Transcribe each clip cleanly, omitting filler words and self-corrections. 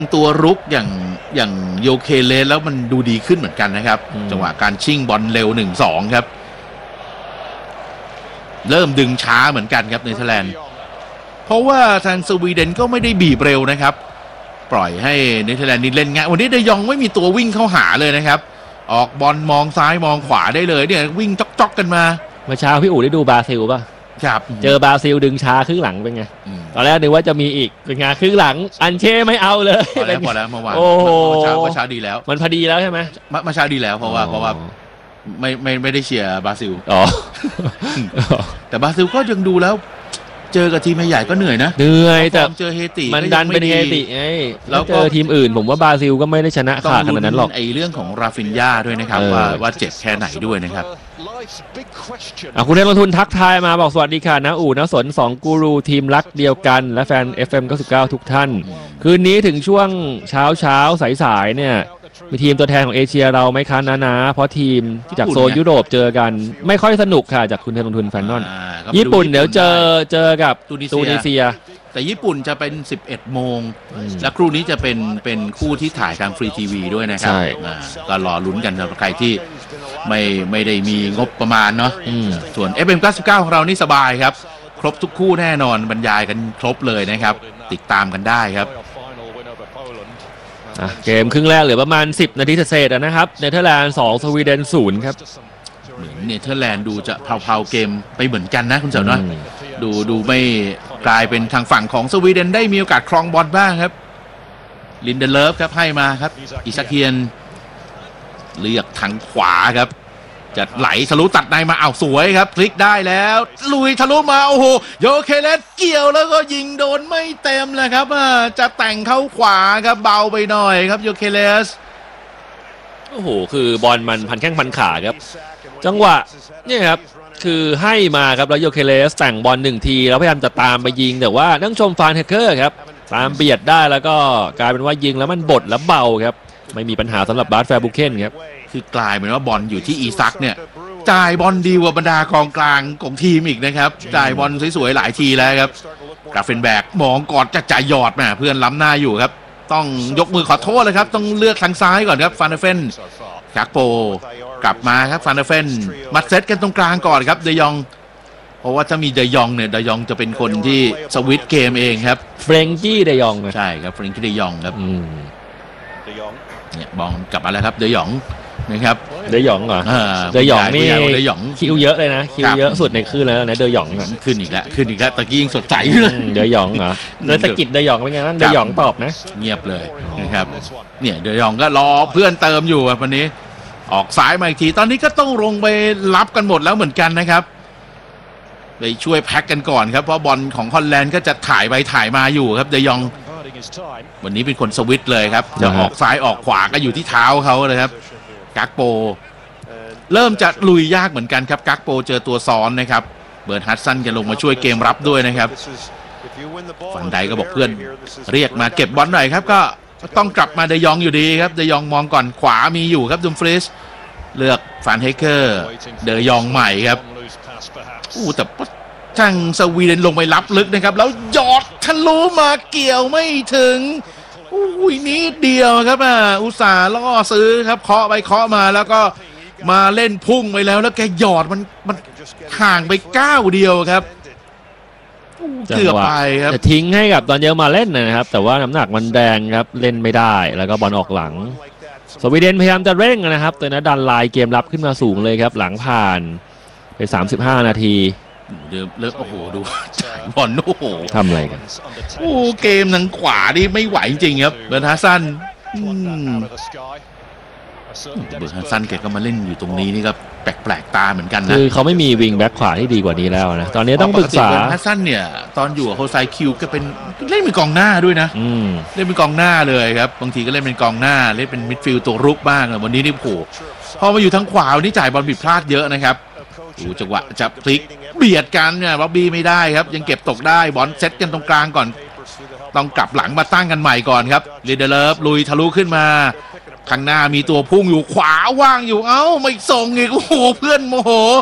ตัวรุกอย่างโยเคเลสแล้วมันดูดีขึ้นเหมือนกันนะครับจังหวะการชิ่งบอลเร็ว 1-2 ครับเริ่มดึงช้าเหมือนกันครับเนเธอร์แลนด์เพราะว่าทางสวีเดนก็ไม่ได้บีบเร็วนะครับปล่อยให้เนเธอร์แลนด์นี่เล่นง่ายวันนี้เดยองไม่มีตัววิ่งเข้าหาเลยนะครับออกบอลมองซ้ายมองขวาได้เลยเนี่ยวิ่งจ๊อกกันมาเมื่อเช้าพี่อู๋ได้ดูบราซิลป่ะครับเจอบราซิลดึงช้าครึ่งหลังเป็นไงตอนแรกนึกว่าจะมีอีกเป็นไงครึ่งหลังอันเช่ไม่เอาเลยพอแล้วเมื่อวานเมื่อเช้าดีแล้วมันพอดีแล้วใช่ไหมเมื่อเช้าดีแล้วเพราะว่าไม่ได้เชียร์บราซิลแต่บราซิลก็ยังดูแล้วเจอกับทีมใหญ่ก็เหนื่อยนะแต่เจอเฮติมันดันเป็นเฮติไงแล้วเจอทีมอื่นผมว่าบราซิลก็ไม่ได้ชนะขาดขนาดนั้นหรอกไอเรื่องของราฟินญาด้วยนะครับว่าเจ็บแค่ไหนด้วยนะครับคุณเล่นลงทุนทักทายมาบอกสวัสดีค่ะนะอู๋นะสน2กูรูทีมรักเดียวกันและแฟน FM 99ทุกท่านคืนนี้ถึงช่วงเช้าสายเนี่ยมีทีมตัวแทนของเอเชียเราไหมคะนะเพราะทีมจากโซนยุโรปเจอกันไม่ค่อยสนุกค่ะจากคุณเทนลงทุนแฟนนอนญี่ปุ่นเดี๋ยวเจอกับตูนิเซียแต่ญี่ปุ่นจะเป็น 11 โมงและครู่นี้จะเป็นคู่ที่ถ่ายทางฟรีทีวีด้วยนะครับก็รอลุ้นกันสำหรับใครที่ไม่ได้มีงบประมาณเนาะส่วน FM99 ของเรานี่สบายครับครบทุกคู่แน่นอนบรรยายกันครบเลยนะครับติดตามกันได้ครับเกมครึ่งแรกเหลือประมาณ10 นาทีเศษนะครับเนเธอร์แลนด์2สวีเดน0ครับเหมือนเนเธอร์แลนด์ดูจะเพลาๆเกมไปเหมือนกันนะคุณเสาเนาะดูไม่กลายเป็นทางฝั่งของสวีเดนได้มีโอกาสครองบอลบ้างครับลินเดเลฟครับให้มาครับอิซาเคียนเลือกทางขวาครับจะไหลทะลุตัดในมาสวยครับพลิกได้แล้วลุยทะลุมาโอ้โหโยเคเลสเกี่ยวแล้วก็ยิงโดนไม่เต็มเลยครับจะแต่งเข้าขวาครับเบาไปหน่อยครับโยเคเลสโอ้โหคือบอลมันพันแข้งพันขาครับจังหวะเนี่ยครับคือให้มาครับแล้วโยเคเลสแต่งบอล1 ทีแล้วพยายามจะตามไปยิงแต่ว่านักชมฟานเฮเกอร์ครับตามเบียดได้แล้วก็กลายเป็นว่ายิงแล้วมันบดแล้วเบาครับไม่มีปัญหาสำหรับบาร์แฟร์บุเคนครับคือกลายเป็นว่าบอลอยู่ที่อีซักเนี่ยจ่ายบอลดีกว่าบรรดากองกลางของทีมอีกนะครับจ่ายบอลสวยๆหลายทีแล้วครับกราเฟนแบกมองก่อนจะจ่ายหยอดมาเพื่อนล้ำหน้าอยู่ครับต้องยกมือขอโทษเลยครับต้องเลือกทางซ้ายก่อนครับฟานเดอร์เฟนกักโปกลับมาครับฟานเดอร์เฟนมาเซตกันตรงกลางก่อนครับเดยองเพราะว่าถ้ามีเดยองเนี่ยเดยองจะเป็นคนที่สวิตช์เกมเองครับเฟรงกี้เดยองใช่ครับเฟรงกี้เดยองครับเนี่ยบอลกลับมาแล้วครับเดยองนะครับเดยองเหรอเดยองนี่คิวเยอะเลยนะคิวเยอะสุดในคืนแล้วนะเดยองขึ้นอีกแล้วตะกี้ยิ่งสดใสเดยองเหรอแล้วตะกิดเดยองเป็นไงบ้างเดยองตอบนะเงียบเลยนะครับเนี่ยเดยองก็รอเพื่อนเติมอยู่วันนี้ออกซ้ายมาอีกทีตอนนี้ก็ต้องลงไปรับกันหมดแล้วเหมือนกันนะครับไปช่วยแพ็กกันก่อนครับเพราะบอลของฮอลแลนด์ก็จะถ่ายไปถ่ายมาอยู่ครับเดยองวันนี้เป็นคนสวิตช์เลยครับจะออกซ้ายออกขวาก็อยู่ที่เท้าเขาเลยครับกักโปเริ่มจะลุยยากเหมือนกันครับกักโปเจอตัวซ้อนนะครับเบิร์นฮัตสันจะลงมาช่วยเกมรับด้วยนะครับฟันไดก็บอกเพื่อนเรียกมาเก็บบอลหน่อยครับก็ต้องกลับมาเดยองอยู่ดีครับเดยองมองก่อนขวามีอยู่ครับดุมฟริสเลือกฟานเฮเกอร์เดยองใหม่ครับแต่ช่างสวีเดนลงไปรับลึกนะครับแล้วหยอดทะลุมาเกี่ยวไม่ถึงนิดเดียวครับอุตส่าห์ล่อซื้อครับเคาะไปเคาะมาแล้วก็มาเล่นพุ่งไปแล้วแกหยอดมันห่างไป9 เดียวครับเกือบไปครับจะทิ้งให้กับตอนเยอะมาเล่นนะครับแต่ว่าน้ำหนักมันแดงครับเล่นไม่ได้แล้วก็บอลออกหลังสวีเดนพยายามจะเร่งนะครับแต่นะดันไลน์เกมรับขึ้นมาสูงเลยครับหลังผ่านไป35 นาทีเลิกโอ้โหดูบอลโอ้โหทำอะไรกันเกมทางขวานี่ไม่ไหวจริงครับเบอร์ฮัสซันแกก็มาเล่นอยู่ตรงนี้นี่ก็แปลกตาเหมือนกันนะคือเขาไม่มีวิงแบ็คขวาที่ดีกว่านี้แล้วนะตอนนี้ต้องปรึกษาเบอร์ฮัสซันเนี่ยตอนอยู่กับโฮไซคิวก็เป็นเล่นเป็นกองหน้าด้วยนะเล่นเป็นกองหน้าเลยครับบางทีก็เล่นเป็นกองหน้าเล่นเป็นมิดฟิลด์ตัวรุกบ้างวันนี้นี่โผล่พอมาอยู่ทางขวานี่จ่ายบอลผิดพลาดเยอะนะครับดูจังหวะจะพลิกเบียดกันเนี่ยบ๊อบบี้ไม่ได้ครับยังเก็บตกได้บอลเซตกันตรงกลางก่อนต้องกลับหลังมาตั้งกันใหม่ก่อนครับลีเดเลฟลุยทะลุขึ้นมาข้างหน้ามีตัวพุ่งอยู่ขวาว่างอยู่ไม่ส่งอีกโอ้โหเพื่อนโมโห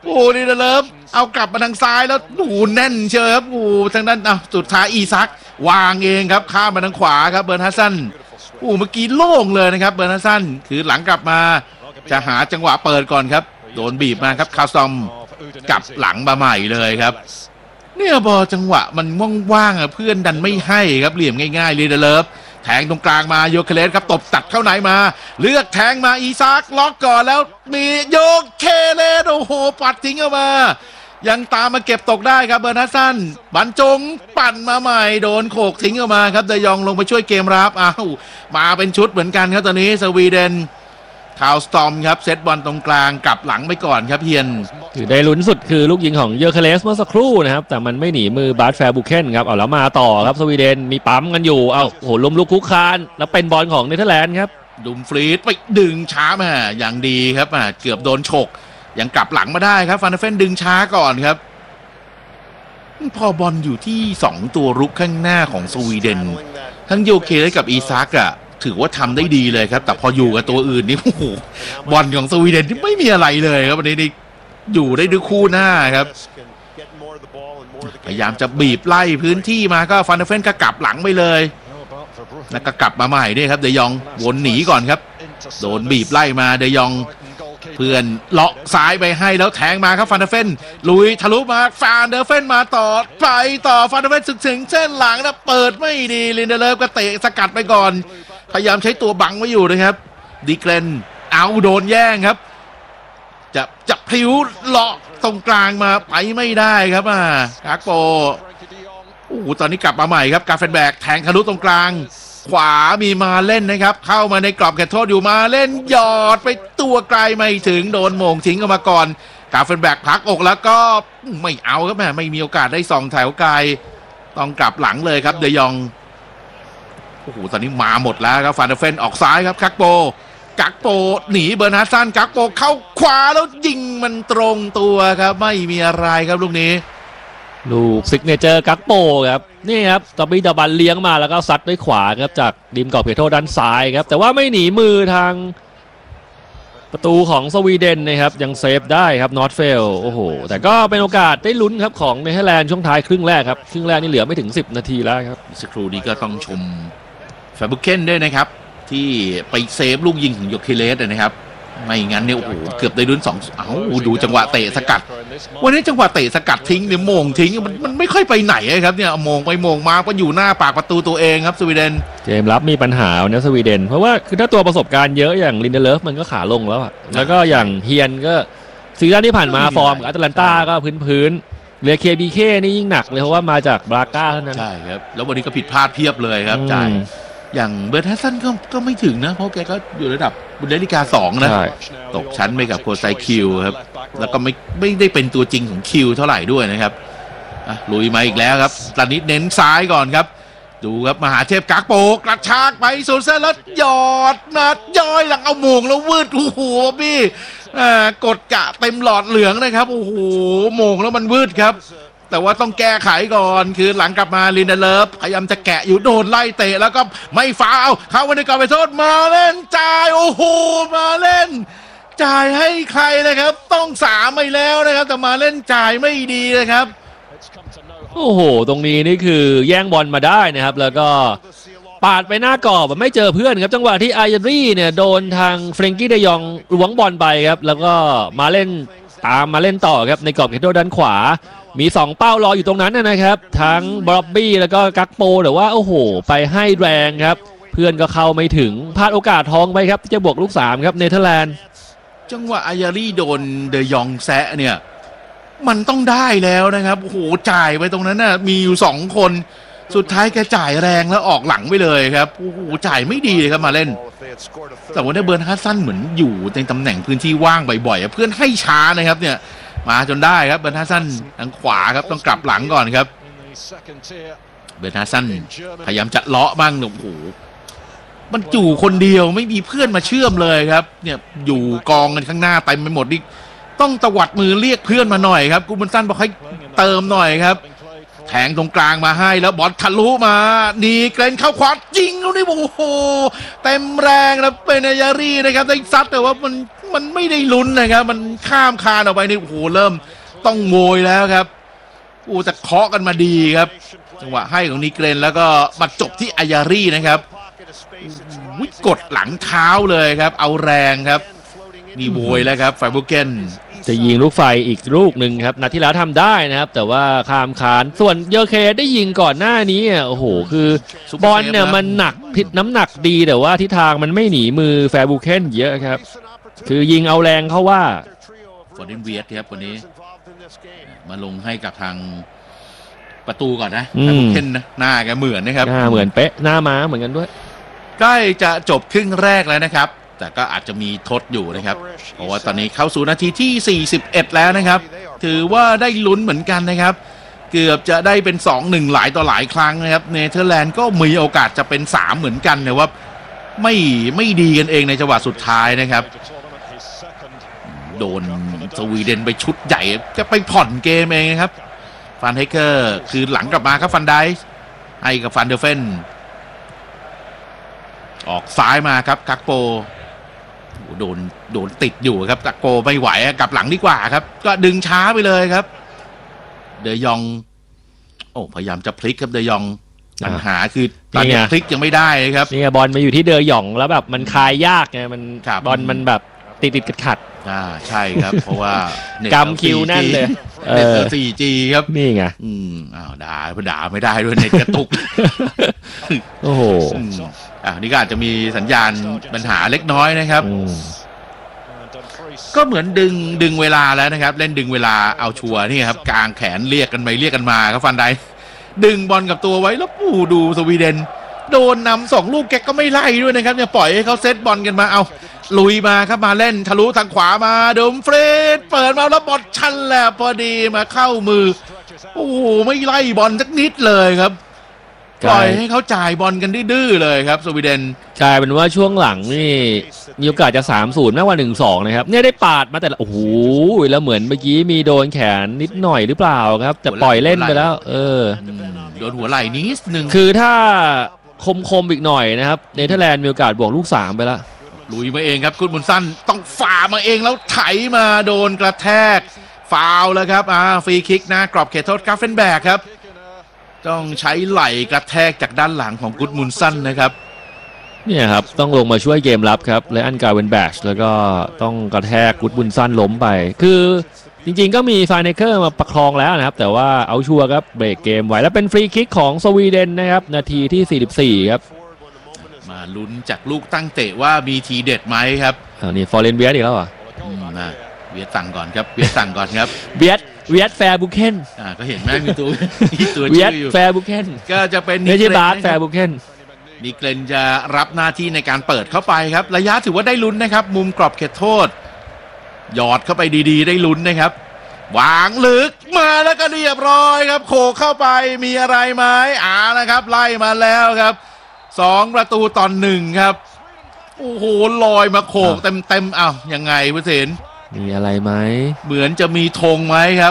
โอ้นี่นะเลิฟเอากลับมาทางซ้ายแล้วโอ้แน่นเชียวครับโอ้ทางนั้นสุดท้ายอีซักวางเองครับข้ามมาทางขวาครับเบอร์นฮัสซันโอ้เมื่อกี้โล่งเลยนะครับเบอร์นฮัสซันคือหลังกลับมาจะหาจังหวะเปิดก่อนครับโดนบีบมาครับคาร์ซอมกลับหลังมาใหม่เลยครับเนี่ยบอจังหวะมันว่างๆเพื่อนดันไม่ให้ครับเหลี่ยมง่ายๆลีเดเลิฟแทงตรงกลางมาโยเคเลสครับตบตัดเข้าไหนมาเลือกแทงมาอีซักล็อกก่อนแล้วมีโยเคเลสโอ้โหปัดทิ้งออกมายังตามมาเก็บตกได้ครับเบอร์นัสซันบรรจงปั่นมาใหม่โดนโขกทิ้งออกมาครับเดยองลงไปช่วยเกมรับมาเป็นชุดเหมือนกันครับตอนนี้สวีเดนคาวสตอมครับเซตบอลตรงกลางกลับหลังไปก่อนครับเฮียนคือได้ลุ้นสุดคือลูกยิงของเยอร์เคเลสเมื่อสักครู่นะครับแต่มันไม่หนีมือบาร์แฟร์บุเคนครับเอาแล้วมาต่อครับสวีเดนมีปั๊มกันอยู่โอ้โหล้มลุกคุกคานแล้วเป็นบอลของเนเธอร์แลนด์ครับดุมฟรีดไปดึงช้ามาอย่างดีครับเกือบโดนฉกยังกลับหลังมาได้ครับฟานเดเฟนดึงช้าก่อนครับพอบอลอยู่ที่2ตัวรุกข้างหน้าของสวีเดนทั้งโยเคเลสกับอีซักถือว่าทำได้ดีเลยครับแต่พออยู่กับตัวอื่นนี่โอ้โหบอลของสวีเดนที่ไม่มีอะไรเลยครับวันนี้อยู่ได้ด้วยคู่หน้าครับพยายามจะบีบไล่พื้นที่มาก็ฟานเดเฟนก็กลับหลังไปเลยแล้วก็กลับมาใหม่ด้วยครับเดยองวนหนีก่อนครับโดนบีบไล่มาเดยองเพื่อนเลาะซ้ายไปให้แล้วแทงมาครับฟานเดเฟนลุยทะลุมาฟานเดเฟนมาต่อไปต่อฟานเดเฟนถึงเส้นหลังนะเปิดไม่ดีลินเดเลฟก็เตะสกัดไปก่อนพยายามใช้ตัวบังไว้อยู่นะครับดีเกรนเอาโดนแย่งครับจะพลิ้วเลาะตรงกลางมาไปไม่ได้ครับกากโปโอ้โหตอนนี้กลับมาใหม่ครับกาเฟนแบกแทงทะลุตรงกลางขวามีมาเล่นนะครับเข้ามาในกรอบแขนโทษอยู่มาเล่นหยอดไปตัวไกลไม่ถึงโดนโมงทิ้งออกมาก่อนกาเฟนแบกพักอกแล้วก็ไม่เอาครับไม่มีโอกาสได้ส่องแถวไกลต้องกลับหลังเลยครับเดยองโอ้โหตอนนี้มาหมดแล้วครับฟานเดเฟนออกซ้ายครับกักโปหนีเบอร์นาซันกักโปเข้าขวาแล้วยิงมันตรงตัวครับไม่มีอะไรครับลูกนี้ลูกซิกเนเจอร์กักโปครับนี่ครับตบบี้ตะบันเลี้ยงมาแล้วก็ซัดด้วยขวาครับจากริมกรอบเขตโทษด้านซ้ายครับแต่ว่าไม่หนีมือทางประตูของสวีเดนนะครับยังเซฟได้ครับนอตเฟลโอ้โหแต่ก็เป็นโอกาสได้ลุ้นครับของเนเธอร์แลนด์ช่วงท้ายครึ่งแรกครับครึ่งแรกนี่เหลือไม่ถึง10 นาทีแล้วครับสักครู่นี้ก็ต้องชมแฟบุเคนด้วยนะครับที่ไปเซฟลูกยิงของโยเคเลสนะครับไม่งั้นเนี่ยโอ้โหเกือบได้ลุ้น2ดูจังหวะเตะสกัดวันนี้จังหวะเตะสกัดทิ้งเนี่ยโมงทิ้งมันไม่ค่อยไปไหนครับเนี่ยโมงไปโมงมาก็อยู่หน้าปากประตูตัวเองครับสวีเดนเกมรับมีปัญหาเนี่ยสวีเดนเพราะว่าคือถ้าตัวประสบการณ์เยอะอย่างลินเดเลฟมันก็ขาลงแล้วแล้วก็อย่างเฮียนก็ซีซั่นที่ผ่านมาฟอร์มกับแอตแลนตาก็พื้นเหลือ KBK นี่ยิ่งหนักเลยเพราะว่ามาจากบราก้าเท่านั้นใช่ครับแล้ววันนี้ก็ผิดพลาดเพียบเลยครับจ่ายอย่างเบอร์ทัสซันก็ไม่ถึงนะเพราะแกก็อยู่ระดับบุนเดสลิกา2นะตกชั้นไปกับโคไซคิวครับแล้วก็ไม่ได้เป็นตัวจริงของคิวเท่าไหร่ด้วยนะครับลุยมาอีกแล้วครับตอนนี้เน้นซ้ายก่อนครับดูครับมหาเทพกักโปกระชากไปสุดเส้นแล้วหยอดนัดย่อยหลังเอาโมงแล้ววืดโอ้โหพี่กดกะเต็มหลอดเหลืองนะครับโอ้โหโมงแล้วมันวืดครับแต่ว่าต้องแก้ไขก่อนคือหลังกลับมาลินเดเลฟพยายามจะแกะอยู่โดนไล่เตะแล้วก็ไม่ฟาวเข้าไปในกรอบไปโทษมาเล่นจ่ายโอ้โหมาเล่นจ่ายให้ใครนะครับต้อง3ไปแล้วนะครับแต่มาเล่นจ่ายไม่ดีนะครับโอ้โหตรงนี้นี่คือแย่งบอลมาได้นะครับแล้วก็ปาดไปหน้ากรอบไม่เจอเพื่อนครับจังหวะที่ไอเรี่เนี่ยโดนทางเฟรนกี้เดยองล้วงบอลไปครับแล้วก็มาเล่นตามมาเล่นต่อครับในกรอบเขตโทษด้านขวามี2เป้ารออยู่ตรงนั้นนะครับทั้งบล็อบบี้แล้วก็กักโปแต่ว่าโอ้โหไปให้แรงครับเพื่อนก็เข้าไม่ถึงพลาดโอกาสทองไปครับที่จะบวกลูก3ครับเนเธอร์แลนด์จังหวะไอยารี่โดนเดยองแซะเนี่ยมันต้องได้แล้วนะครับโอ้โหจ่ายไปตรงนั้นน่ะมีอยู่2คนสุดท้ายแกจ่ายแรงแล้วออกหลังไปเลยครับโอ้โหจ่ายไม่ดีเลยครับมาเล่นแต่ว่าได้เบิร์นฮัสซันเหมือนอยู่ในตำแหน่งพื้นที่ว่างบ่อยๆเพื่อนให้ช้านะครับเนี่ยมาจนได้ครับเบอร์นาซันทางขวาครับต้องกลับหลังก่อนครับเบอร์นาซันพยายามจะเลาะบ้างโอ้โหมันจู่คนเดียวไม่มีเพื่อนมาเชื่อมเลยครับเนี่ยอยู่กองกันข้างหน้าเต็มไปหมดนี่ต้องตวัดมือเรียกเพื่อนมาหน่อยครับกูมันสั้นบอกให้เติมหน่อยครับแทงตรงกลางมาให้แล้วบอลทะลุมานีเกรนเข้าขวายิงแล้วนี่โอ้โหเต็มแรงนะเป็นยารีนะครับได้ซัดแต่ว่ามันไม่ได้ลุ้นนะครับมันข้ามคานออกไปนี่โอ้โหเริ่มต้องโงยแล้วครับโอ้แต่เคาะกันมาดีครับจังหวะให้ของนีเกรนแล้วก็มาจบที่อายารีนะครับกดหลังเท้าเลยครับเอาแรงครับนี่โวยแล้วครับไฟบูเกนจะยิงลูกไฟอีกลูกหนึ่งครับนัดที่แล้วทำได้นะครับแต่ว่าข้ามคานส่วนเยอเคได้ยิงก่อนหน้านี้โอ้โหคือบอลเนี่ยมันหนักผิดน้ำหนักดีแต่ว่าทิศทางมันไม่หนีมือแฟร์บูเคนเยอะครับคือยิงเอาแรงเข้าว่าฟอร์ดินเวียสครับวันนี้มาลงให้กับทางประตูก่อนนะแฟร์บูเคนนะหน้าแกเหมือนนะครับหน้าเหมือนเป๊ะหน้าม้าเหมือนกันด้วยใกล้จะจบครึ่งแรกแล้วนะครับแต่ก็อาจจะมีทดอยู่นะครับเพราะว่าตอนนี้เข้าสู่นาทีที่41แล้วนะครับถือว่าได้ลุ้นเหมือนกันนะครับเกือบจะได้เป็น 2-1 หลายต่อหลายครั้งนะครับเนเธอร์แลนด์ก็มีโอกาสจะเป็น3เหมือนกันแต่ว่าไม่ดีกันเองในจังหวะสุดท้ายนะครับโดนสวีเดนไปชุดใหญ่จะไปผ่อนเกมเองนะครับฟันไฮเกอร์คือหลังกลับมาครับฟันไดส์ให้กับฟันเดอร์เฟนออกซ้ายมาครับกักโปโดนติดอยู่ครับกักโปไม่ไหวกลับหลังดีกว่าครับก็ดึงช้าไปเลยครับเดยองพยายามจะพลิกครับเดยองปัญหาคือตอนนี้พลิกยังไม่ได้ครับนี่บอลมาอยู่ที่เดยองแล้วแบบมันคลายยากไงมันบอลมันแบบติดขัดใช่ครับเพราะว่ากำคิวนั่นเลยเน็ต 4G ครับนี่ไงด่าไม่ได้ด้วยเน็ตกระตุกโอ้โหนี่ก็อาจจะมีสัญญาณปัญหาเล็กน้อยนะครับก็เหมือนดึงเวลาแล้วนะครับเล่นดึงเวลาเอาชัวร์นี่ครับกลางแขนเรียกกันไปเรียกกันมาครับฟันไดดึงบอลกับตัวไว้แล้วดูสวีเดนโดนนำ2 ลูกแกก็ไม่ไล่ด้วยนะครับเนี่ยปล่อยให้เขาเซตบอลกันมาเอาลุยมาครับมาเล่นทะลุทางขวามาเดิมเฟรดเปิดมาแล้วบอลชันแหละพอดีมาเข้ามือโอ้โหไม่ไล่บอลสักนิดเลยครับปล่อยให้เขาจ่ายบอลกันดื้อเลยครับสวีเดนกลายเป็นว่าช่วงหลังนี่มีโอกาสจะ 3-0 มากกว่า 1-2 นะครับเนี่ยได้ปาดมาแต่โอ้โหแล้วเหมือนเมื่อกี้มีโดนแขนนิดหน่อยหรือเปล่าครับแต่ปล่อยเล่นไปแล้วโดนหัวไหล่นิดนึงคือถ้าคมอีกหน่อยนะครับเนเธอร์แลนด์มีโอกาสบวกลูก3ไปแล้วลุยมาเองครับกุดมุนสั้นต้องฝ่ามาเองแล้วไถมาโดนกระแทกฟาวแล้วครับฟรีคิกนะกรอบเขตโทษกราฟเฟนแบกครับต้องใช้ไหล่กระแทกจากด้านหลังของกุดมุนสั้นนะครับเนี่ยครับต้องลงมาช่วยเกมรับครับและอันกาเวนแบชแล้วก็ต้องกระแทกกุดมุนสั้นล้มไปคือจริงๆก็มีฟาเนเกอร์มาประคองแล้วนะครับแต่ว่าเอาชัวร์ครับเบรกเกมไว้แล้วเป็นฟรีคิกของสวีเดนนะครับนาทีที่44ครับมาลุ้นจากลูกตั้งเตะว่ามีทีเด็ดไหมครับนี่ฟอร์เรนเวียสอีกแล้วเวียดสั่งก่อนครับเวียดสั่งก่อนครับเวียดแฟร์บุเคนก็เห็นแม่มีตัวเวียดแฟร์บุเคนก็จะเป็นไม่ใช่บาสแฟร์บุเคนนิเกรนจะรับหน้าที่ในการเปิดเข้าไปครับระยะถือว่าได้ลุ้นนะครับมุมกรอบเขตโทษหยอดเข้าไปดีๆได้ลุ้นนะครับวางลึกมาแล้วก็เรียบร้อยครับโขกเข้าไปมีอะไรไหมนะครับไล่มาแล้วครับ2-1ครับโอ้โหลอยมาโขกเต็มยังไงพุทธินมีอะไรไหมเหมือนจะมีธงไหมครับ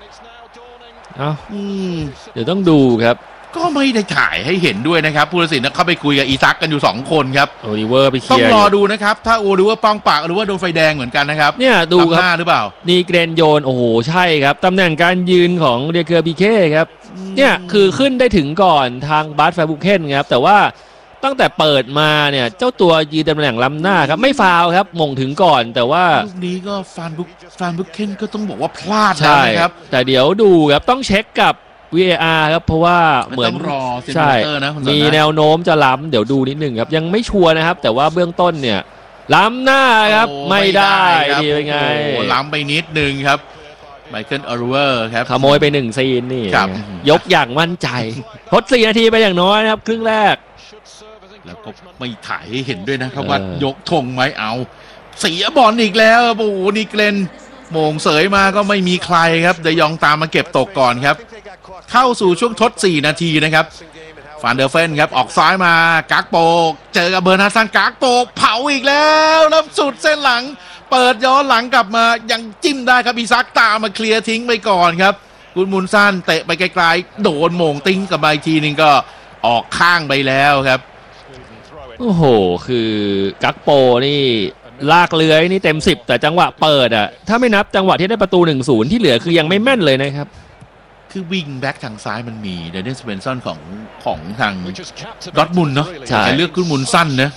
เดี๋ยวต้องดูครับก็ไม่ได้ถ่ายให้เห็นด้วยนะครับผู้ตัดสินเข้าไปคุยกับอีซักกันอยู่2 คนครับโอลิเวอร์ไปเคลียร์ต้องรอดูนะครับถ้าโอลิเวอร์ป้องปากหรือว่าโดนไฟแดงเหมือนกันนะครับเนี่ยดูครับหรือเปล่านี่เกรนโยนโอ้โหใช่ครับตำแหน่งการยืนของเดียเกอร์พีเคครับเนี่ยคือขึ้นได้ถึงก่อนทางบาสแฟร์บุเคนครับแต่ว่าตั้งแต่เปิดมาเนี่ยเจ้าตัวยืนตำแหน่งล้ำหน้าครับไม่ฟาวครับมงถึงก่อนแต่ว่าลูกนี้ก็ฟานบุเคนก็ต้องบอกว่าพลาดแล้วนะครับแต่เดี๋ยวดูครับต้องเช็คกับ VAR ครับเพราะว่าเหมือนรอใช่มีแนวโน้มจะล้ำเดี๋ยวดูนิดหนึ่งครับยังไม่ชัวร์นะครับแต่ว่าเบื้องต้นเนี่ยล้ำหน้าครับไม่ได้ดีเป็นไงล้ำไปนิดนึงครับไมเคิลอรูเวอร์ครับขโมยไป1 ซีนนี่ยกอย่างมั่นใจทด4 นาทีไปอย่างน้อยนะครับครึ่งแรกแล้วก็ไม่ถ่ายให้เห็นด้วยนะครับว่ายกธงไหมเสียบอลอีกแล้วโอ้โหนี่เกรนโมงเสยมาก็ไม่มีใครครับเดยองตามมาเก็บตกก่อนครับเข้าสู่ช่วงทด4 นาทีนะครับฟานเดอร์เฟนครับออกซ้ายมากักโปเจอกับเบอร์นาซันกักโปเผาอีกแล้วแล้วสุดเส้นหลังเปิดย้อนหลังกลับมายังจิ้มได้ครับอีซักตามมาเคลียร์ทิ้งไปก่อนครับกุนมุนซันเตะไปไกลๆโดนโหม่งติ้งกลับมาอีกทีนึงก็ออกข้างไปแล้วครับโอ้โหคือกักโปนี่ลากเลื้อยนี่เต็ม10แต่จังหวะเปิดอ่ะถ้าไม่นับจังหวะที่ได้ประตู 1-0 ที่เหลือคือยังไม่แม่นเลยนะครับคือวิ่งแบ็กทางซ้ายมันมีเดนนิสเบนซอนของทางดอร์ทมุนด์เนาะใช่แต่เลือกกุนมุนซันเนะ